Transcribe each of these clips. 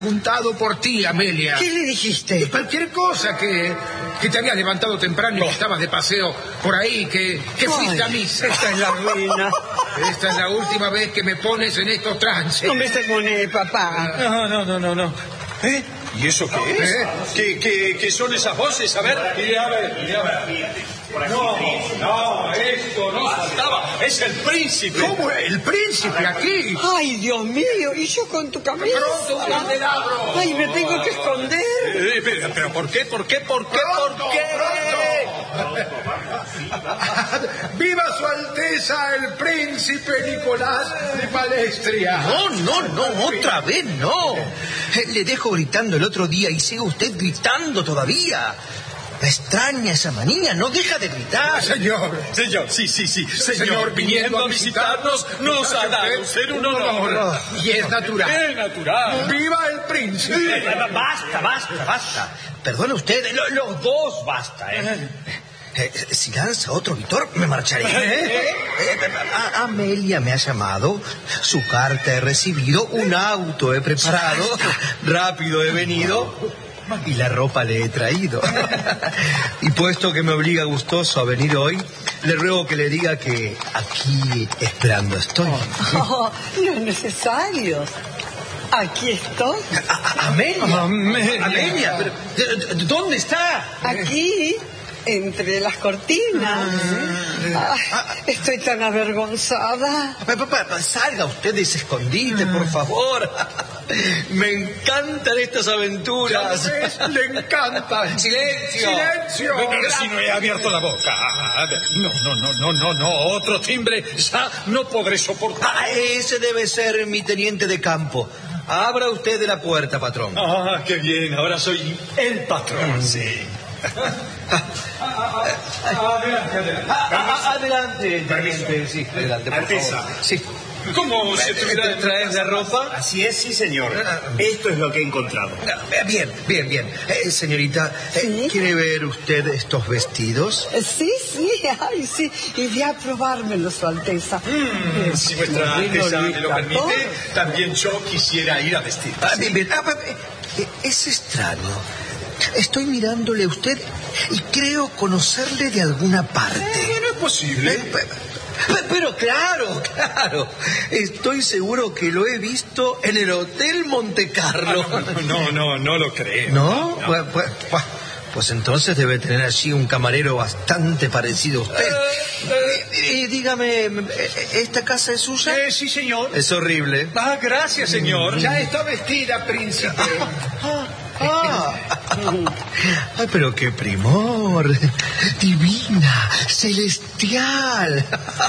Preguntado por ti, Amelia. ¿Qué le dijiste? Cualquier cosa, que te habías levantado temprano y que estabas de paseo por ahí, que fuiste a misa. Esta es la ruina. Esta es la última vez que me pones en estos trances. No me se pone, papá. No. ¿Eh? ¿Y eso qué es? ¿Qué son esas voces? A ver. No, esto no faltaba. Es el príncipe. ¿Cómo? ¿El príncipe aquí? Ay, Dios mío, y yo con tu camisa. ¡Pronto, un candelabro! Ay, me tengo que esconder. Pero ¿por qué? ¡Viva su Alteza el príncipe Nicolás de Palestria! No, otra vez no. Le dejo gritando el otro día y sigue usted gritando todavía. Me extraña esa manía, no deja de gritar. Señor, sí. Señor, viniendo a visitarnos, nos ha dado ser un honor. Y es natural. Es natural. ¡Viva el príncipe! Basta. Perdone usted, los dos basta, si lanza otro Vitor, me marcharé. Amelia me ha llamado, su carta he recibido, un auto he preparado, rápido he venido y la ropa le he traído. Y puesto que me obliga gustoso a venir hoy, le ruego que le diga que aquí esperando estoy. No es necesario. Aquí estoy. Amelia, pero ¿dónde está? Aquí, entre las cortinas. Estoy tan avergonzada. Papá, salga usted de ese escondite, por favor. Me encantan estas aventuras. Le encanta. ¡Silencio! Pero si no he abierto la boca. No. Otro timbre ya no podré soportar. Ese debe ser mi teniente de campo. Abra usted de la puerta, patrón. Qué bien. Ahora soy el patrón, sí. Adelante, teniente. Sí, adelante, por favor. Sí. ¿Cómo se tuviera que traer la ropa? Así es, sí, señor. Esto es lo que he encontrado. Bien. Señorita, ¿Sí? ¿quiere ver usted estos vestidos? Sí, sí. Iré a probármelo, Su Alteza. Si vuestra Alteza me lo permite, también yo quisiera ir a vestir. Bien. Es extraño. Estoy mirándole a usted y creo conocerle de alguna parte. No es posible. Pero claro. Estoy seguro que lo he visto en el Hotel Monte Carlo. No lo creo. ¿No? Pues entonces debe tener allí un camarero bastante parecido a usted. Dígame, ¿esta casa es suya? Sí, señor. Es horrible. Gracias, señor. Ya está vestida, príncipe. Ay, pero qué primor. Divina, celestial.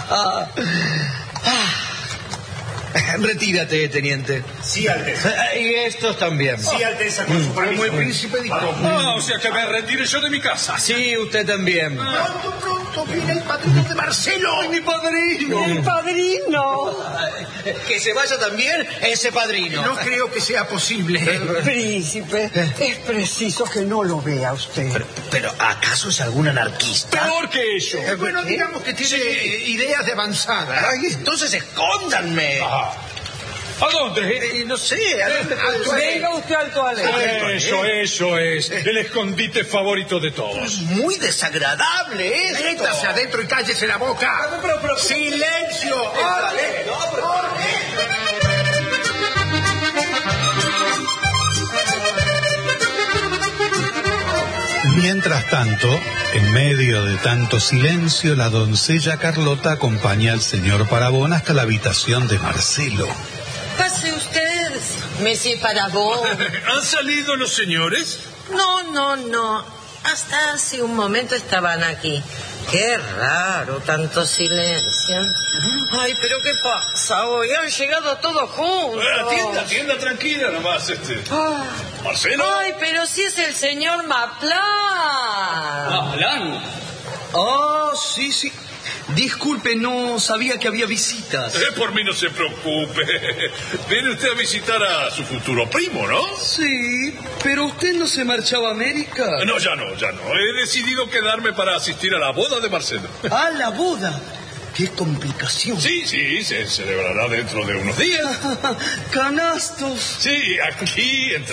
Retírate, teniente. Sí, Alteza. Y estos también. Sí, Alteza, con su permiso. Como el príncipe dijo. O sea que me retire yo de mi casa. Sí, usted también. Pronto viene el padrino de Marcelo. ¡Mi padrino! ¡Mi padrino! Que se vaya también ese padrino. No creo que sea posible. Príncipe, es preciso que no lo vea usted. Pero ¿acaso es algún anarquista? Peor que eso. Bueno, digamos que tiene ideas de avanzada. Ay, entonces escóndanme. ¿A dónde? No sé, ¿a dónde puede ser? Venga usted al toalete. Eso es. El escondite favorito de todos. Muy desagradable esto. Métase adentro y cállese la boca. ¡Silencio! ¡Órale! Mientras tanto, en medio de tanto silencio, la doncella Carlota acompaña al señor Parabón hasta la habitación de Marcelo. Pase usted, Monsieur Parabón. ¿Han salido los señores? No. Hasta hace un momento estaban aquí. Qué raro, tanto silencio. Ay, pero ¿qué pasa hoy? Han llegado todos juntos. Atienda tranquila nomás, Marcelo. Ay, pero si es el señor Maplan. ¿Hablan? Sí. Disculpe, no sabía que había visitas. Por mí no se preocupe. Viene usted a visitar a su futuro primo, ¿no? Sí, pero usted no se marchaba a América. No, ya no. He decidido quedarme para asistir a la boda de Marcelo. ¿A la boda? ¡Qué complicación! Sí, se celebrará dentro de unos días. Canastos. Sí, aquí, entre